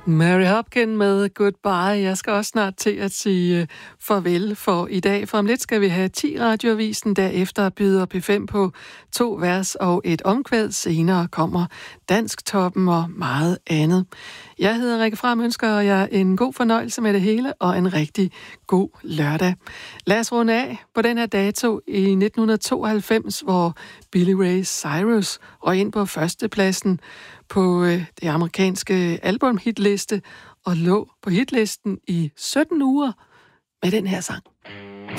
Mary Hopkin med Goodbye. Jeg skal også snart til at sige farvel for i dag. For om lidt skal vi have 10 radioavisen. Derefter byder P5 på 2 vers og et omkvæd. Senere kommer Dansktoppen og meget andet. Jeg hedder Rikke Fram, ønsker jer en god fornøjelse med det hele og en rigtig god lørdag. Lad os runde af på den her dato i 1992, hvor Billy Ray Cyrus røg ind på førstepladsen på det amerikanske albumhitliste og lå på hitlisten i 17 uger med den her sang.